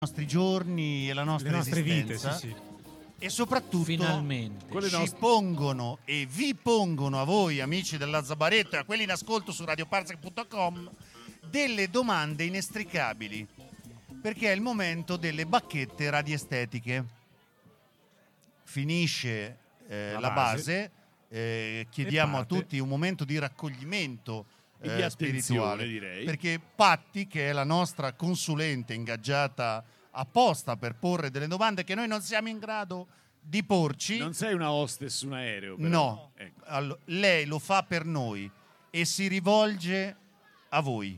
nostri giorni e la nostra le nostre vite, esistenza, sì. e soprattutto Finalmente ci pongono e vi pongono a voi amici della Zabaretto e a quelli in ascolto su radioparsec.com delle domande inestricabili, perché è il momento delle bacchette radiestetiche. Finisce la base, chiediamo a tutti un momento di raccoglimento di spirituale, direi, perché Patti, che è la nostra consulente ingaggiata apposta per porre delle domande che noi non siamo in grado di porci. Non sei una hostess su un aereo, però. No, Ecco. lei lo fa per noi e si rivolge a voi,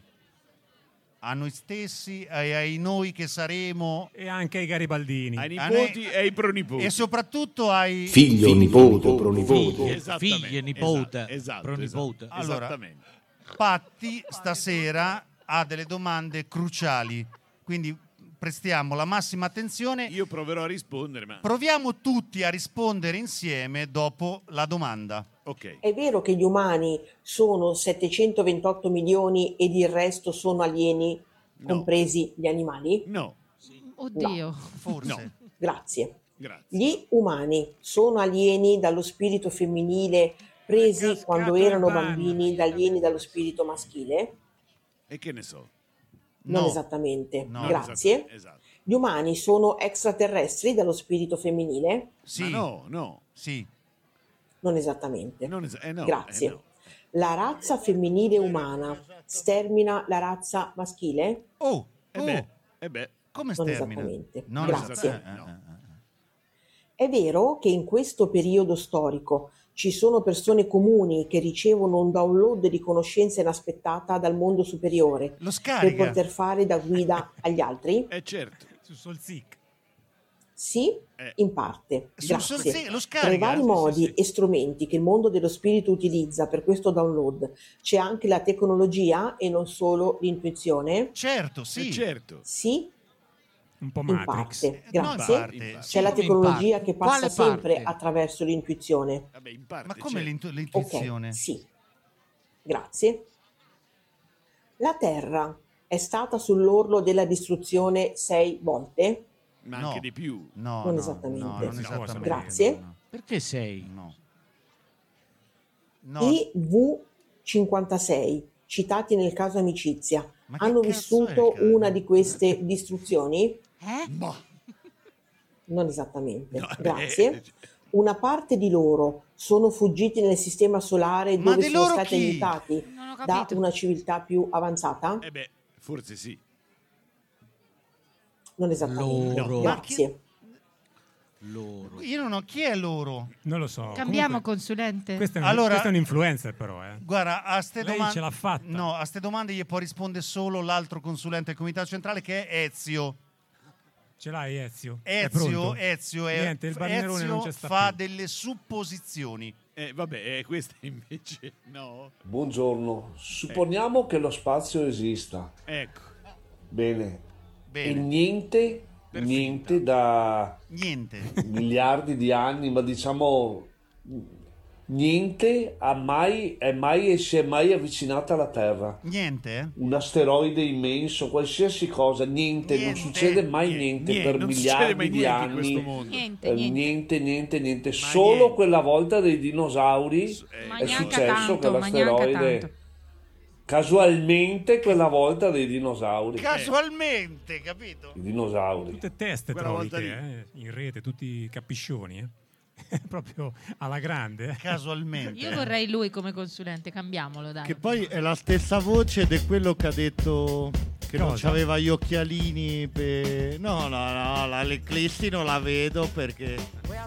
a noi stessi, ai noi che saremo, E anche ai garibaldini. Ai nipoti e ai pronipoti. e soprattutto ai Figlio, nipote, pronipote. Esattamente, figlie, nipote, esatto, pronipote. Allora, esattamente. Patti stasera ha delle domande cruciali, quindi prestiamo la massima attenzione. Io proverò a rispondere, ma Proviamo tutti a rispondere insieme dopo la domanda. ok. È vero che gli umani sono 728 milioni ed il resto sono alieni, No. compresi gli animali? No, Oddio. Forse. No. Grazie. grazie. Gli umani sono alieni dallo spirito femminile presi cascato quando il erano bagno. bambini da alieni dallo spirito maschile? E che ne so? Non No. esattamente. No, Grazie. Esatto. Gli umani sono extraterrestri dallo spirito femminile? Sì. Ma no. Sì. Non esattamente. No, Grazie. no. La razza femminile umana stermina la razza maschile? Oh, E beh, come Non stermina? esattamente. Non Grazie. esattamente. È vero che in questo periodo storico ci sono persone comuni che ricevono un download di conoscenza inaspettata dal mondo superiore Lo per scarica. poter fare da guida agli altri? certo. Su Solzic. Sì, in parte. Grazie. Lo Tra i scarica. vari modi e strumenti che il mondo dello spirito utilizza per questo download c'è anche la tecnologia e non solo l'intuizione? Certo, sì. Certo. Sì, Un po' in Matrix. parte. No, in Grazie. parte. C'è Sì, la come in tecnologia parte? che passa Quale sempre parte? attraverso l'intuizione. Vabbè, in parte. Ma come certo. l'intuizione? Ok, sì. Grazie. La Terra è stata sull'orlo della distruzione 6 volte? Ma No. anche di più. No, Non no, esattamente. no, non No, esattamente. Grazie. No, Perché sei? no. No. IV56, citati nel caso Amicizia, Ma che hanno cazzo è vissuto il una di queste distruzioni? Ma Non esattamente. No, Grazie. Una parte di loro sono fuggiti nel sistema solare Ma dove di sono loro stati chi? aiutati Non ho da capito. una civiltà più avanzata? forse sì. Non esattamente. Loro. Grazie. Loro. Io non ho chi è loro. Non lo so. Cambiamo Comunque, consulente. questo è Allora- questo è un influencer però, Guarda, a ste Lei domande ce l'ha fatta. No, a ste domande gli può rispondere solo l'altro consulente del comitato centrale, che è Ezio. Ce l'hai Ezio? È pronto? Ezio è Niente, il Barnerone Ezio non c'è sta fa più. delle supposizioni. Questa invece no. Buongiorno, supponiamo che lo spazio esista. Ecco. Bene. Bene. E niente da Niente. miliardi di anni, ma diciamo niente si è mai avvicinata alla Terra. Niente? Un asteroide immenso, qualsiasi cosa, niente, non Niente. succede mai niente per non succede miliardi mai di niente in questo anni. mondo. Niente. Solo niente. quella volta dei dinosauri Ma è neanche successo tanto, che ma neanche l'asteroide tanto. casualmente quella volta dei dinosauri. Casualmente, capito? I dinosauri. Tutte teste Quella trovi volta te, in rete, tutti capiscioni, proprio alla grande. Casualmente. Io vorrei lui come consulente, cambiamolo, dai. Che poi è la stessa voce di quello che ha detto che non Cosa? c'aveva gli occhialini per... No, l'eclissi non la vedo perché